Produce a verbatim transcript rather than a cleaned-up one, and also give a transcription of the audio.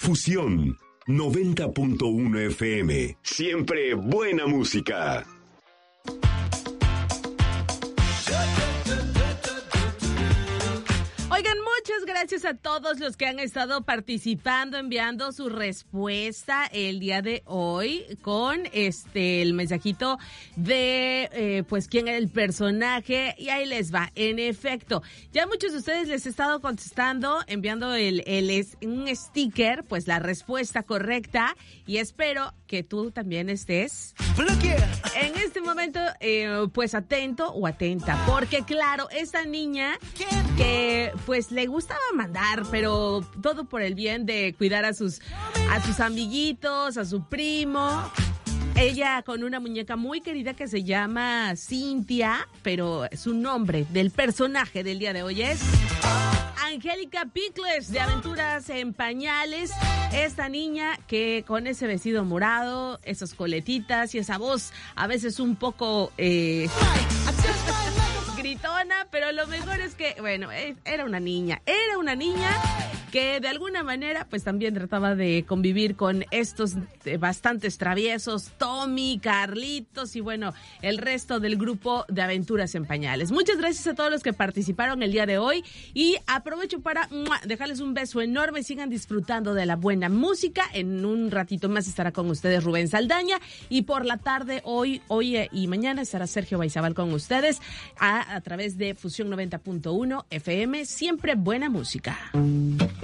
Fusión noventa punto uno F M. Siempre buena música. Oigan, muchas gracias a todos los que han estado participando, enviando su respuesta el día de hoy con este el mensajito de eh, pues quién era el personaje, y ahí les va. En efecto, ya muchos de ustedes les he estado contestando, enviando el, el es, un sticker, pues la respuesta correcta, y espero que tú también estés en este momento eh, pues atento o atenta, porque claro, esta niña que pues le gustaba mandar, pero todo por el bien de cuidar a sus a sus amiguitos, a su primo. Ella con una muñeca muy querida que se llama Cintia, pero su nombre del personaje del día de hoy es Angélica Pickles, de Aventuras en Pañales. Esta niña que con ese vestido morado, esas coletitas y esa voz a veces un poco eh, gritona, pero lo mejor es que, bueno, era una niña, era una niña que de alguna manera pues también trataba de convivir con estos eh, bastantes traviesos, Tommy, Carlitos y bueno, el resto del grupo de Aventuras en Pañales. Muchas gracias a todos los que participaron el día de hoy y aprovecho para ¡mua!, dejarles un beso enorme. Sigan disfrutando de la buena música. En un ratito más estará con ustedes Rubén Saldaña y por la tarde hoy, hoy y mañana estará Sergio Baizabal con ustedes a, a través de Fusión noventa punto uno F M. Siempre buena música.